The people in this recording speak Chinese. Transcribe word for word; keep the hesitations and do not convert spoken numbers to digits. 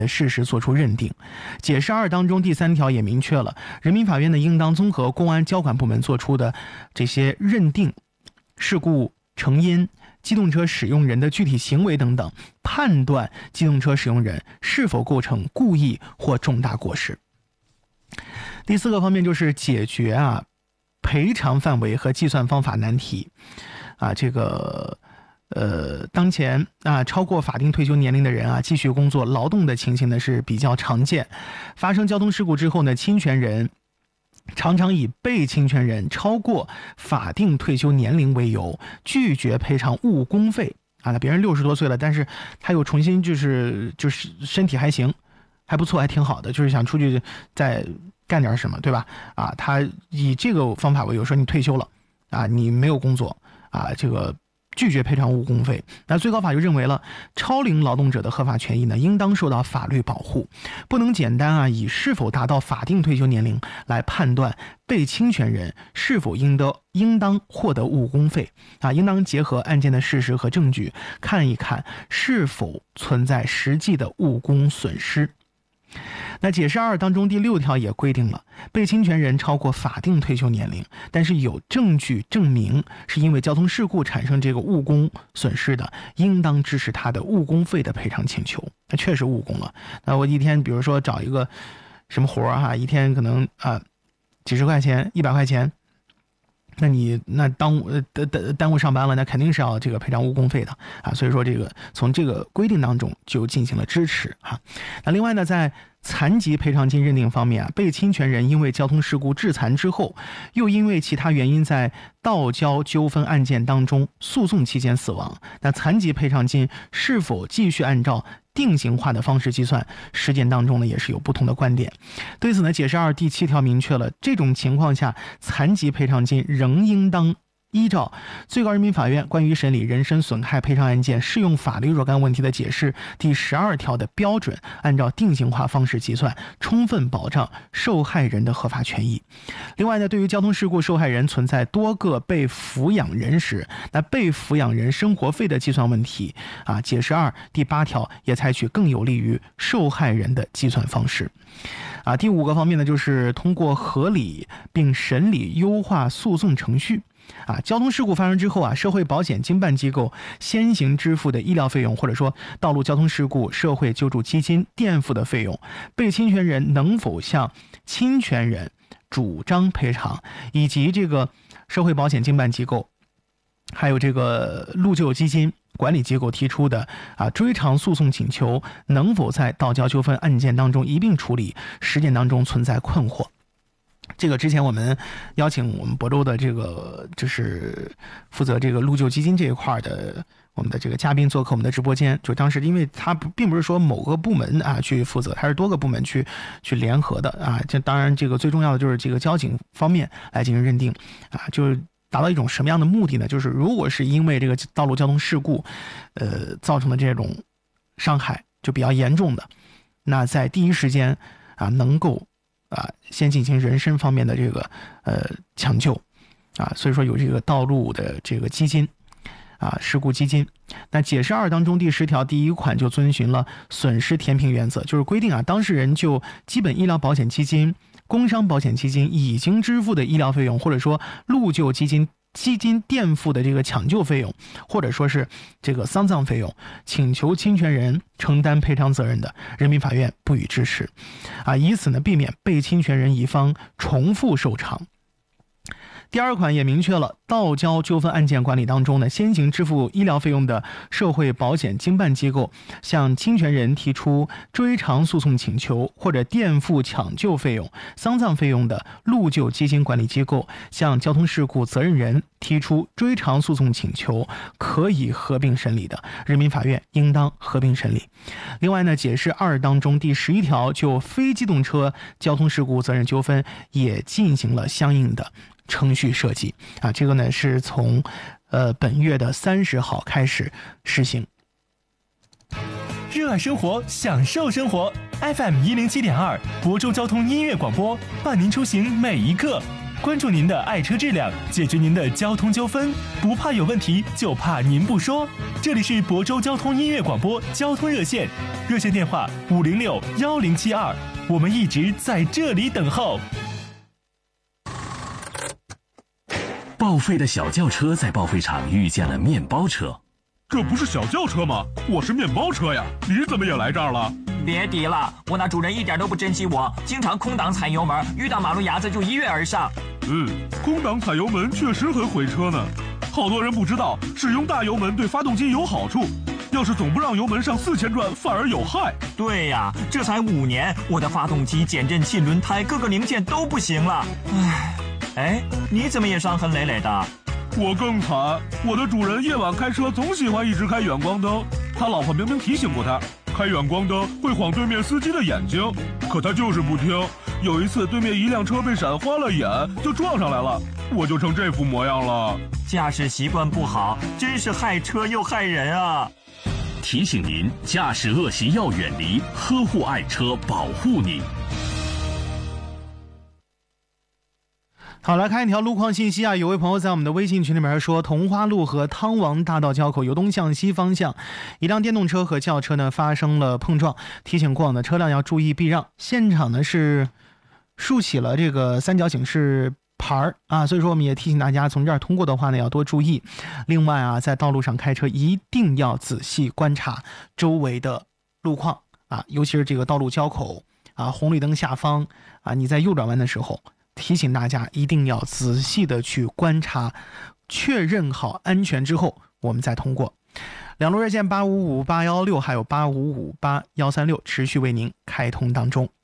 事实作出认定。解释二当中第三条也明确了，人民法院呢应当综合公安交管部门做出的这些认定事故成因、机动车使用人的具体行为等等，判断机动车使用人是否构成故意或重大过失。第四个方面就是解决啊赔偿范围和计算方法难题啊，这个呃，当前啊，超过法定退休年龄的人啊，继续工作劳动的情形呢是比较常见。发生交通事故之后呢，侵权人常常以被侵权人超过法定退休年龄为由，拒绝赔偿误工费啊。那别人六十多岁了，但是他又重新就是就是身体还行，还不错，还挺好的，就是想出去再干点什么，对吧？啊，他以这个方法为由说你退休了啊，你没有工作啊，这个拒绝赔偿误工费。那最高法就认为了，超龄劳动者的合法权益呢，应当受到法律保护，不能简单啊以是否达到法定退休年龄来判断被侵权人是否应得应当获得误工费啊，应当结合案件的事实和证据，看一看是否存在实际的误工损失。那解释二当中第六条也规定了，被侵权人超过法定退休年龄，但是有证据证明是因为交通事故产生这个误工损失的，应当支持他的误工费的赔偿请求。那确实误工了，那我一天比如说找一个什么活儿哈，一天可能啊、呃、几十块钱、一百块钱，那你那耽误呃耽耽误上班了，那肯定是要这个赔偿误工费的啊。所以说这个从这个规定当中就进行了支持哈。那另外呢，在残疾赔偿金认定方面啊，被侵权人因为交通事故致残之后，又因为其他原因在道交纠纷案件当中诉讼期间死亡，那残疾赔偿金是否继续按照定型化的方式计算，实践当中呢也是有不同的观点。对此呢，解释二第七条明确了，这种情况下残疾赔偿金仍应当依照最高人民法院关于审理人身损害赔偿案件适用法律若干问题的解释第十二条的标准，按照定型化方式计算，充分保障受害人的合法权益。另外呢，对于交通事故受害人存在多个被抚养人时，那被抚养人生活费的计算问题啊，解释二第八条也采取更有利于受害人的计算方式。啊，第五个方面呢，就是通过合理并审理优化诉讼程序。啊，交通事故发生之后啊，社会保险经办机构先行支付的医疗费用，或者说道路交通事故社会救助基金垫付的费用，被侵权人能否向侵权人主张赔偿，以及这个社会保险经办机构还有这个路救基金管理机构提出的啊追偿诉讼请求，能否在道交纠纷案件当中一并处理，实践当中存在困惑。这个之前我们邀请我们亳州的这个就是负责这个路救基金这一块的我们的这个嘉宾做客我们的直播间，就当时因为他并不是说某个部门啊去负责，他是多个部门去去联合的啊。这当然这个最重要的就是这个交警方面来进行认定啊，就是达到一种什么样的目的呢？就是如果是因为这个道路交通事故呃造成的这种伤害就比较严重的，那在第一时间啊能够啊，先进行人身方面的这个呃抢救，啊，所以说有这个道路的这个基金，啊，事故基金。那解释二当中第十条第一款就遵循了损失填平原则，就是规定啊，当事人就基本医疗保险基金、工伤保险基金已经支付的医疗费用，或者说路救基金基金垫付的这个抢救费用，或者说是这个丧葬费用，请求侵权人承担赔偿责任的，人民法院不予支持，啊，以此呢避免被侵权人一方重复受偿。第二款也明确了，道交纠纷案件管理当中呢，先行支付医疗费用的社会保险经办机构向侵权人提出追偿诉讼请求或者垫付抢救费用、丧葬费用的路救基金管理机构向交通事故责任人提出追偿诉讼请求可以合并审理的，人民法院应当合并审理。另外呢，解释二当中第十一条就非机动车交通事故责任纠纷也进行了相应的程序设计啊，这个呢是从呃本月的三十号开始实行。 热爱生活，享受生活 ，F M 一零七点二，亳州交通音乐广播，伴您出行每一刻。 关注您的爱车质量，解决您的交通纠纷，不怕有问题，就怕您不说。这里是亳州交通音乐广播交通热线，热线电话五零六幺零七二，我们一直在这里等候。 报废的小轿车在报废场遇见了面包车。 这不是小轿车吗？我是面包车呀，你怎么也来这儿了？ 别提了，我那主人一点都不珍惜我，经常空档踩油门，遇到马路牙子就一跃而上。 嗯，空档踩油门确实很毁车呢。好多人不知道，使用大油门对发动机有好处，要是总不让油门上四千转，反而有害。 对呀，这才五年，我的发动机、减震器、轮胎各个零件都不行了。唉，哎，你怎么也伤痕累累的？ 我更惨，我的主人夜晚开车总喜欢一直开远光灯，他老婆明明提醒过他，开远光灯会晃对面司机的眼睛，可他就是不听。有一次对面一辆车被闪花了眼，就撞上来了，我就成这副模样了。 驾驶习惯不好，真是害车又害人啊！ 提醒您，驾驶恶习要远离，呵护爱车，保护你。 好，来看一条路况信息啊，有位朋友在我们的微信群里面说，桐花路和汤王大道交口由东向西方向，一辆电动车和轿车呢发生了碰撞，提醒过往的车辆要注意避让。现场呢是竖起了这个三角警示牌啊，所以说我们也提醒大家，从这儿通过的话呢要多注意。另外啊，在道路上开车一定要仔细观察周围的路况啊，尤其是这个道路交口啊，红绿灯下方啊，你在右转弯的时候。提醒大家一定要仔细的去观察，确认好安全之后，我们再通过。两路热线八五五八一六还有八五五八一三六持续为您开通当中。